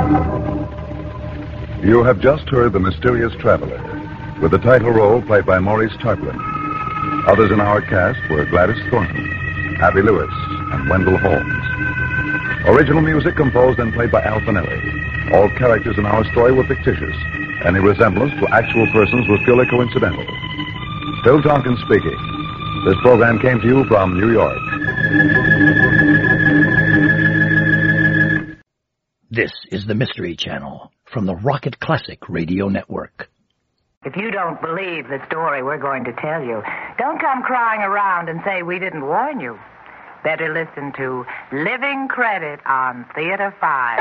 You have just heard The Mysterious Traveler, with the title role played by Maurice Tarplin. Others in our cast were Gladys Thornton, Abby Lewis, and Wendell Holmes. Original music composed and played by Al Finelli. All characters in our story were fictitious. Any resemblance to actual persons was purely coincidental. Phil Tompkins speaking. This program came to you from New York. This is the Mystery Channel from the Rocket Classic Radio Network. If you don't believe the story we're going to tell you, don't come crying around and say we didn't warn you. Better listen to Living Credit on Theater 5.